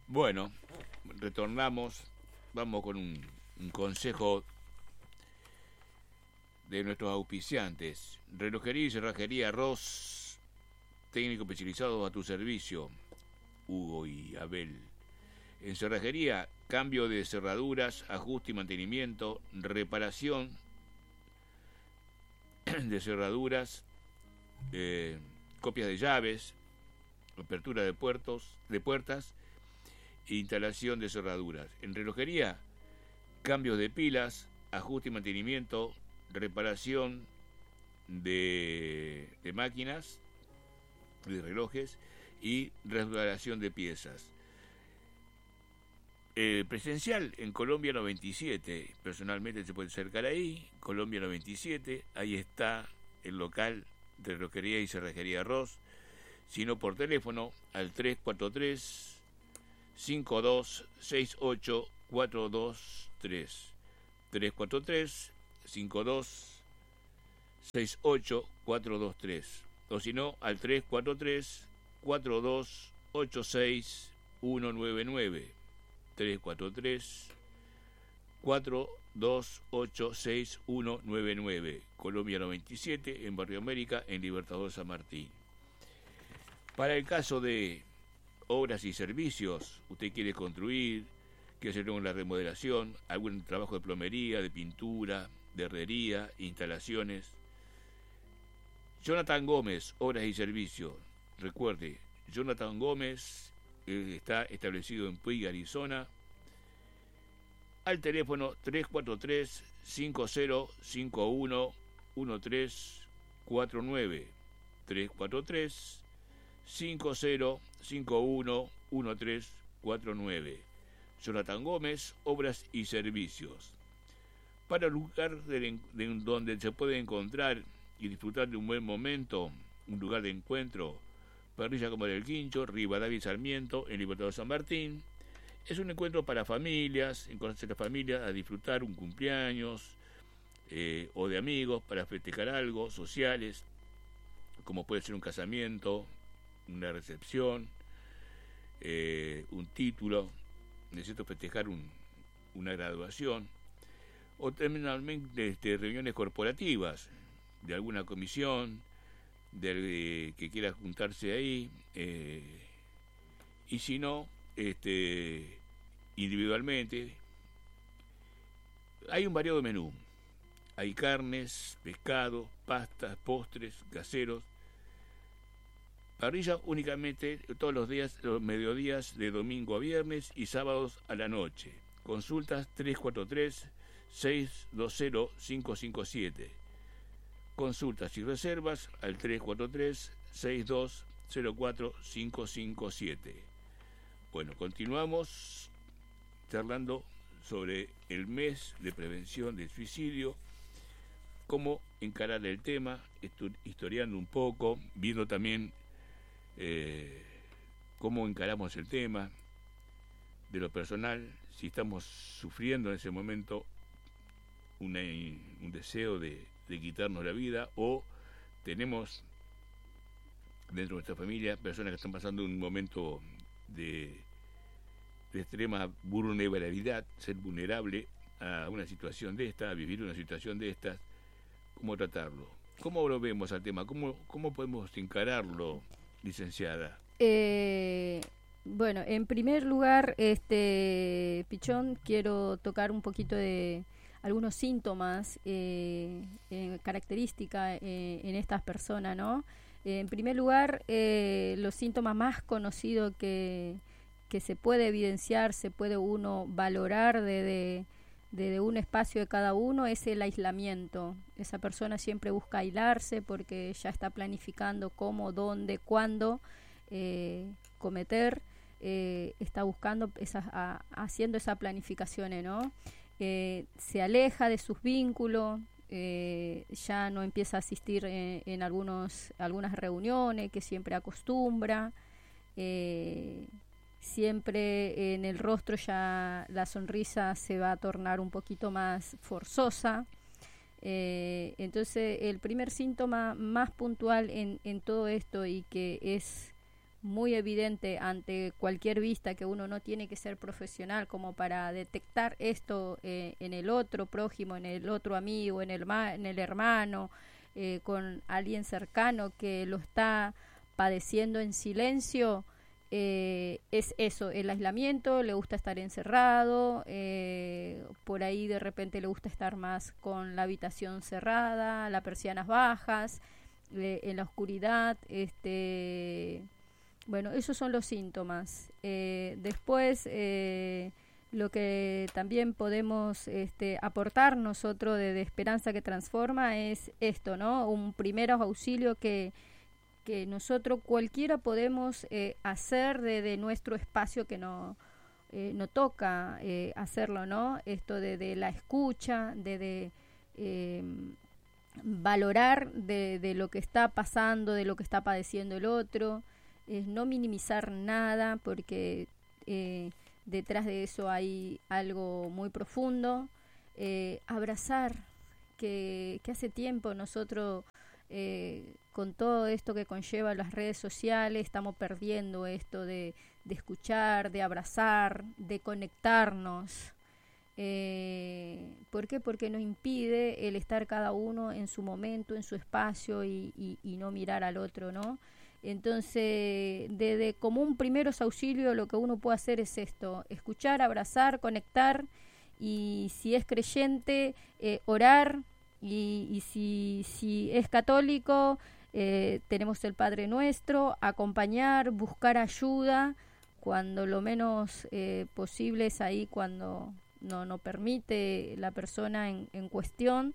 Bueno, retornamos, vamos con un consejo de nuestros auspiciantes. Relojería y cerrajería Ross, técnico especializado a tu servicio, Hugo y Abel. En cerrajería, cambio de cerraduras, ajuste y mantenimiento, reparación de cerraduras, copias de llaves, apertura de puertas, instalación de cerraduras. En relojería, cambios de pilas, ajuste y mantenimiento, reparación de máquinas, de relojes y restauración de piezas. Presencial en Colombia 97, personalmente se puede acercar ahí, Colombia 97, ahí está el local de relojería y cerrajería Ross, sino por teléfono al 343 5268 423 343 5268 423 o si no al 343 4286 199 343 4286 199 Colombia 97 en Barrio América en Libertador San Martín. Para el caso de obras y servicios, usted quiere construir, quiere hacer una remodelación, algún trabajo de plomería, de pintura, de herrería, instalaciones. Jonathan Gómez, obras y servicios. Recuerde, Jonathan Gómez está establecido en Puig, Arizona, al teléfono 343 5051 1349 343 5051 1349. Jonathan Gómez, obras y servicios. Para el lugar donde se puede encontrar y disfrutar de un buen momento, un lugar de encuentro, Parrilla como del Quincho, Rivadavia y Sarmiento, en Libertador San Martín. Es un encuentro para familias, en conocer a la familia, a disfrutar un cumpleaños o de amigos, para festejar algo, sociales, como puede ser un casamiento, una recepción, un título, necesito festejar una graduación, o también reuniones corporativas de alguna comisión que quiera juntarse ahí, y si no, individualmente. Hay un variado menú, hay carnes, pescado, pastas, postres, caseros. Parrilla únicamente todos los días, los mediodías de domingo a viernes y sábados a la noche. Consultas 343-620-557. Consultas y reservas al 343-6204-557. Bueno, continuamos charlando sobre el mes de prevención del suicidio, cómo encarar el tema, historiando un poco, viendo también cómo encaramos el tema de lo personal, si estamos sufriendo en ese momento un deseo de quitarnos la vida, o tenemos dentro de nuestra familia personas que están pasando un momento de extrema vulnerabilidad, ser vulnerable a una situación de esta, a vivir una situación de estas. ¿Cómo tratarlo? ¿Cómo lo vemos al tema? ¿Cómo podemos encararlo, licenciada? Bueno, en primer lugar, Pichón, quiero tocar un poquito de algunos síntomas características en estas personas, ¿no? En primer lugar, los síntomas más conocidos que se puede evidenciar, se puede uno valorar desde un espacio de cada uno, es el aislamiento. Esa persona siempre busca aislarse porque ya está planificando cómo, dónde, cuándo cometer, está buscando haciendo esa planificación, ¿no? Se aleja de sus vínculos, ya no empieza a asistir en algunas reuniones que siempre acostumbra, siempre en el rostro ya la sonrisa se va a tornar un poquito más forzosa. Entonces el primer síntoma más puntual en todo esto, y que es muy evidente ante cualquier vista, que uno no tiene que ser profesional como para detectar esto en el otro prójimo, en el otro amigo, en el hermano, con alguien cercano que lo está padeciendo en silencio, es eso, el aislamiento, le gusta estar encerrado, por ahí de repente le gusta estar más con la habitación cerrada, las persianas bajas, en la oscuridad, bueno, esos son los síntomas. Después, lo que también podemos aportar nosotros de Esperanza que Transforma es esto, ¿no? Un primer auxilio que nosotros cualquiera podemos hacer desde nuestro espacio que no toca hacerlo, ¿no? Esto de la escucha, de valorar de lo que está pasando, de lo que está padeciendo el otro, no minimizar nada, porque detrás de eso hay algo muy profundo, abrazar, que hace tiempo nosotros con todo esto que conlleva las redes sociales estamos perdiendo esto de escuchar, de abrazar, de conectarnos. ¿Por qué? Porque nos impide el estar cada uno en su momento, en su espacio y no mirar al otro, ¿no? Entonces, desde como un primeros auxilio, lo que uno puede hacer es esto: escuchar, abrazar, conectar, y si es creyente, orar, y si es católico, tenemos el Padre Nuestro, acompañar, buscar ayuda cuando lo menos posible es ahí, cuando no permite la persona en cuestión,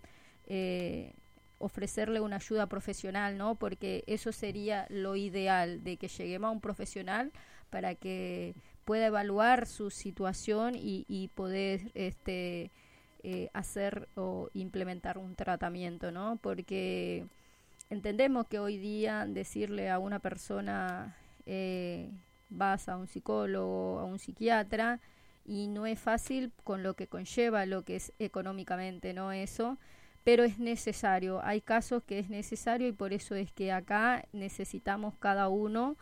ofrecerle una ayuda profesional, ¿no? Porque eso sería lo ideal, de que lleguemos a un profesional para que pueda evaluar su situación y poder hacer o implementar un tratamiento, ¿no? Porque entendemos que hoy día decirle a una persona vas a un psicólogo, a un psiquiatra, y no es fácil con lo que conlleva, lo que es económicamente, ¿no? Eso, pero es necesario, hay casos que es necesario, y por eso es que acá necesitamos cada uno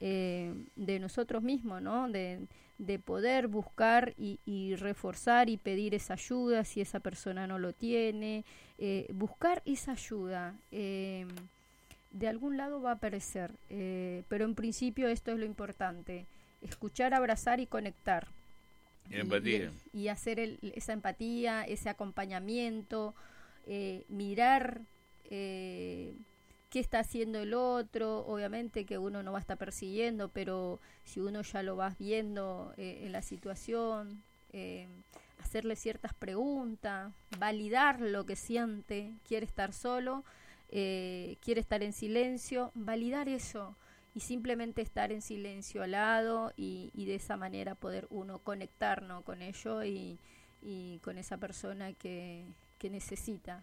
de nosotros mismos, ¿no? De poder buscar y reforzar y pedir esa ayuda si esa persona no lo tiene, buscar esa ayuda. De algún lado va a aparecer, pero en principio esto es lo importante: escuchar, abrazar y conectar. Empatía. Y hacer esa empatía, ese acompañamiento, mirar qué está haciendo el otro. Obviamente que uno no va a estar persiguiendo, pero si uno ya lo va viendo en la situación, hacerle ciertas preguntas, validar lo que siente, quiere estar solo, quiere estar en silencio, validar eso, y simplemente estar en silencio al lado, y de esa manera poder uno conectarnos con ello y con esa persona que necesita.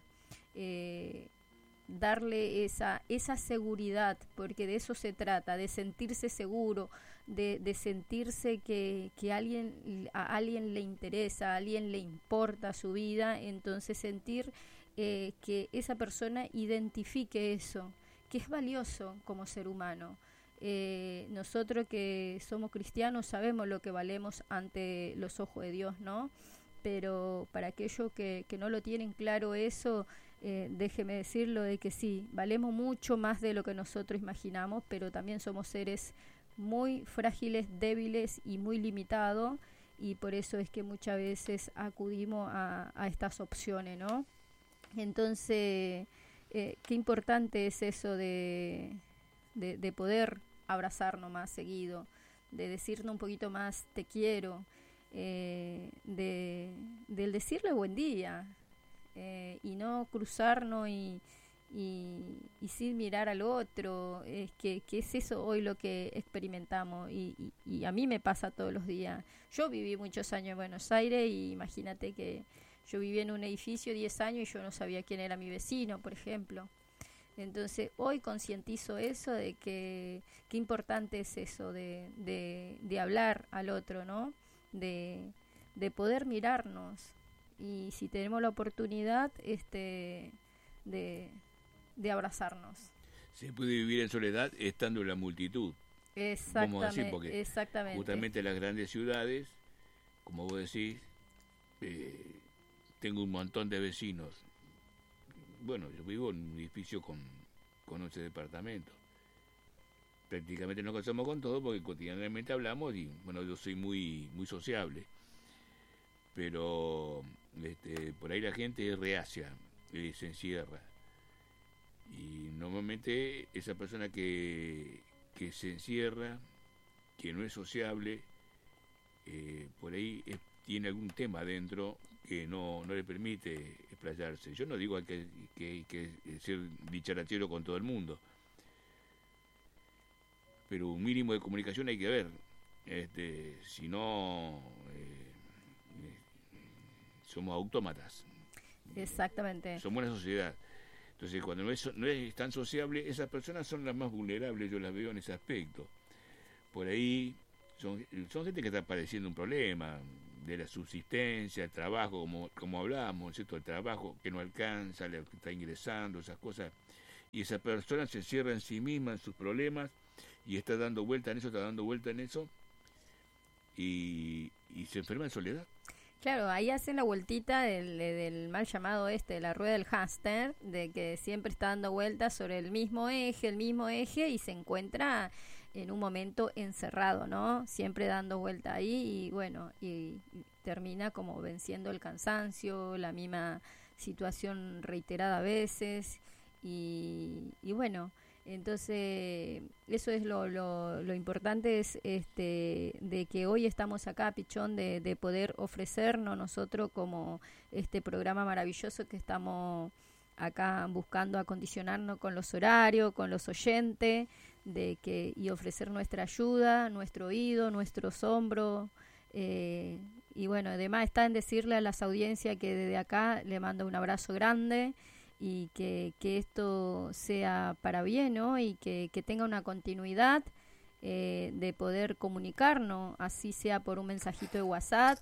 Darle esa seguridad, porque de eso se trata, de sentirse seguro, de sentirse que a alguien le interesa, a alguien le importa su vida. Entonces sentir que esa persona identifique eso, que es valioso como ser humano. Nosotros que somos cristianos sabemos lo que valemos ante los ojos de Dios, ¿no? Pero para aquellos que no lo tienen claro eso, déjeme decirlo de que sí, valemos mucho más de lo que nosotros imaginamos, pero también somos seres muy frágiles, débiles y muy limitados, y por eso es que muchas veces acudimos a estas opciones, ¿no? Entonces, qué importante es eso de poder abrazarnos más seguido, de decirnos un poquito más te quiero, del decirle buen día, y no cruzarnos y sin mirar al otro. Es que es eso hoy lo que experimentamos, y a mí me pasa todos los días. Yo viví muchos años en Buenos Aires, y imagínate que yo viví en un edificio 10 años y yo no sabía quién era mi vecino, por ejemplo. Entonces hoy concientizo eso, de que qué importante es eso de hablar al otro, ¿no? De poder mirarnos, y si tenemos la oportunidad de abrazarnos. Se puede vivir en soledad estando en la multitud. vamos a decir, porque exactamente. justamente las grandes ciudades, como vos decís, tengo un montón de vecinos. Bueno, yo vivo en un edificio con 11 departamentos. Prácticamente nos conocemos con todo porque cotidianamente hablamos y, bueno, yo soy muy sociable. Pero por ahí la gente es reacia, se encierra. Y normalmente esa persona que se encierra, que no es sociable, por ahí tiene algún tema adentro que no le permite explayarse. Yo no digo que hay que ser dicharachero con todo el mundo, pero un mínimo de comunicación hay que ver. Si no, somos autómatas. Exactamente. Somos una sociedad. Entonces, cuando no es tan sociable, esas personas son las más vulnerables, yo las veo en ese aspecto. Por ahí son gente que está padeciendo un problema de la subsistencia, el trabajo, como hablábamos, ¿cierto? El trabajo que no alcanza, le está ingresando, esas cosas. Y esa persona se cierra en sí misma, en sus problemas, y está dando vuelta en eso, y se enferma en soledad. Claro, ahí hacen la vueltita del mal llamado de la rueda del hámster, de que siempre está dando vueltas sobre el mismo eje y se encuentra en un momento encerrado, ¿no? Siempre dando vuelta ahí y bueno, y termina como venciendo el cansancio, la misma situación reiterada a veces y bueno, entonces eso es lo importante es de que hoy estamos acá, Pichón, de poder ofrecernos nosotros como este programa maravilloso que estamos acá buscando acondicionarnos con los horarios, con los oyentes, y ofrecer nuestra ayuda, nuestro oído, nuestros hombros, y bueno, además está en decirle a las audiencias que desde acá le mando un abrazo grande y que esto sea para bien, ¿no? Y que tenga una continuidad de poder comunicarnos, así sea por un mensajito de WhatsApp,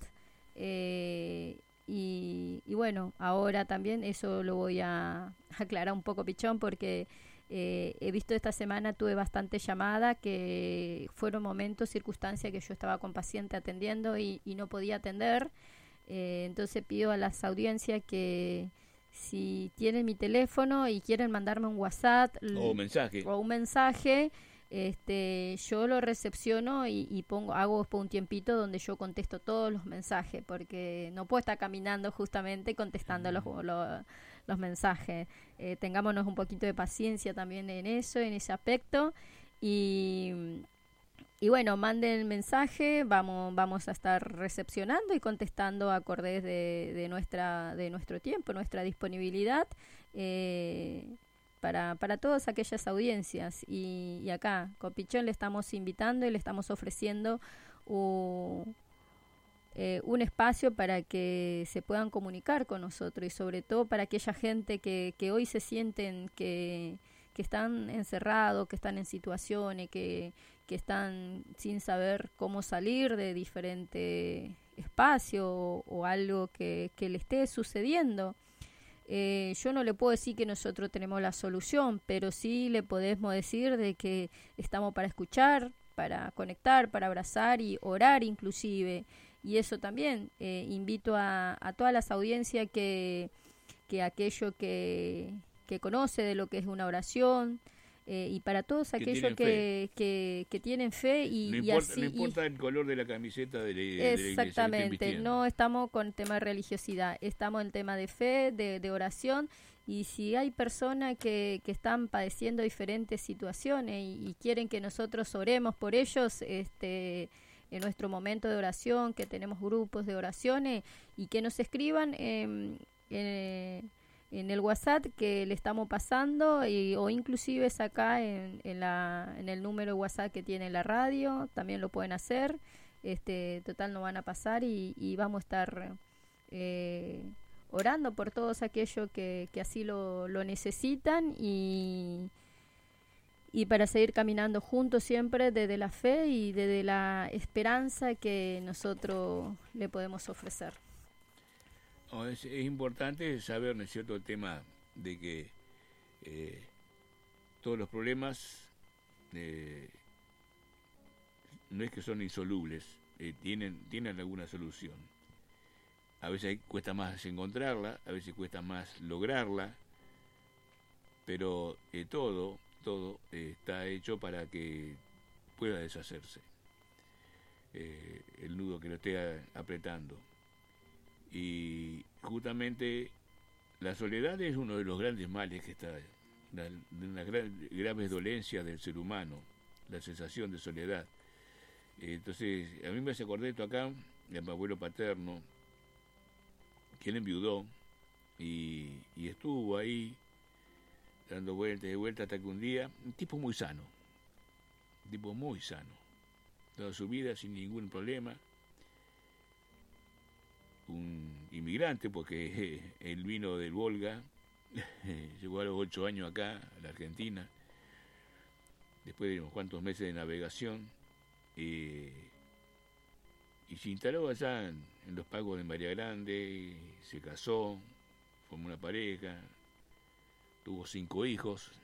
y bueno, ahora también eso lo voy a aclarar un poco, Pichón, porque he visto esta semana, tuve bastante llamada, que fueron momentos, circunstancias que yo estaba con paciente atendiendo y no podía atender, entonces pido a las audiencias que si tienen mi teléfono y quieren mandarme un WhatsApp o un mensaje, yo lo recepciono y hago después un tiempito donde yo contesto todos los mensajes, porque no puedo estar caminando justamente contestando los mensajes. Tengámonos un poquito de paciencia también en ese aspecto y bueno, manden mensaje, vamos a estar recepcionando y contestando acordes de nuestro tiempo, nuestra disponibilidad, para todas aquellas audiencias. Y acá, con Pichón, le estamos invitando y le estamos ofreciendo un espacio para que se puedan comunicar con nosotros y sobre todo para aquella gente que hoy se sienten que están encerrados, que están en situaciones, que están sin saber cómo salir de diferente espacio o algo que le esté sucediendo. Yo no le puedo decir que nosotros tenemos la solución, pero sí le podemos decir de que estamos para escuchar, para conectar, para abrazar y orar inclusive. Y eso también invito a todas las audiencias que aquello que conoce de lo que es una oración, y para todos aquellos que tienen fe no importa el color de la camiseta de la iglesia. Exactamente, no estamos con el tema de religiosidad, estamos en el tema de fe, de oración, y si hay personas que están padeciendo diferentes situaciones y quieren que nosotros oremos por ellos, en nuestro momento de oración, que tenemos grupos de oraciones, y que nos escriban en el WhatsApp que le estamos pasando, o inclusive es acá en el número de WhatsApp que tiene la radio, también lo pueden hacer, total no van a pasar y vamos a estar orando por todos aquellos que así lo necesitan y para seguir caminando juntos siempre desde la fe y desde la esperanza que nosotros le podemos ofrecer. Es importante saber, ¿no es cierto?, el tema de que todos los problemas no es que son insolubles, tienen alguna solución. A veces cuesta más encontrarla, a veces cuesta más lograrla, pero todo está hecho para que pueda deshacerse el nudo que lo esté apretando. Y justamente la soledad es uno de los grandes males que está, de una graves dolencias del ser humano, la sensación de soledad. Entonces, a mí me hace acordar esto acá, de mi abuelo paterno, que él enviudó y estuvo ahí dando vueltas y vueltas hasta que un día, un tipo muy sano, toda su vida sin ningún problema, un inmigrante porque él vino del Volga, llegó a los 8 años acá, a la Argentina, después de unos cuantos meses de navegación, y se instaló allá en los pagos de María Grande, se casó, formó una pareja, tuvo 5 hijos,